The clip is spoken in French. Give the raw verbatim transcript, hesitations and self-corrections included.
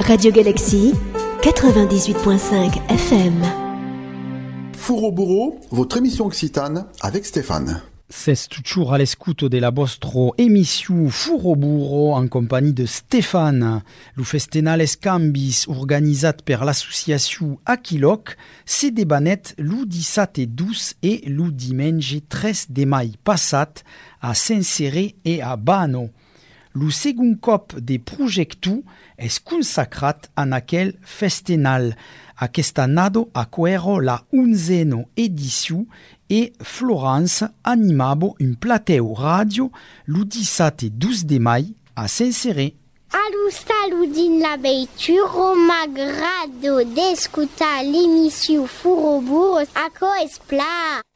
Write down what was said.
Radio Galaxy, quatre-vingt-dix-huit virgule cinq F M. Fouro Bourreau, votre émission occitane avec Stéphane. C'est toujours à l'escuto de la vostro émission Fouro Bourreau en compagnie de Stéphane. Lo festenal escambis organisat per l'association Aquiloc se debanet lo dissat e dus e lo diumenge tres de mai passat a Saint-Céré e a Bano. Lo segon cop de projectu es consacrat en aquel festenal. Aquesta nado aquero la unzeno edició e Florence animabo un plateu radio lo dissat e dus de mai a Saint-Céré. Allo saludin la veituro m'agrado d'escutar l'émission Fouro Bourreau a co espla.